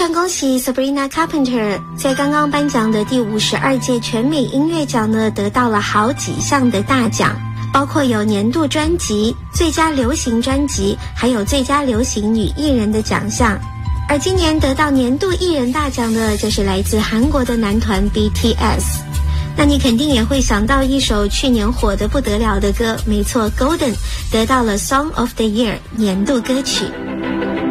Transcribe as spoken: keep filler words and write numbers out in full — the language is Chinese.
常恭喜 Sabrina Carpenter 在刚刚颁奖的第五十二届全美音乐奖呢，得到了好几项的大奖，包括有年度专辑、最佳流行专辑，还有最佳流行女艺人的奖项。而今年得到年度艺人大奖的，就是来自韩国的男团 B T S。那你肯定也会想到一首去年火得不得了的歌，没错 ，Golden 得到了 Song of the Year 年度歌曲。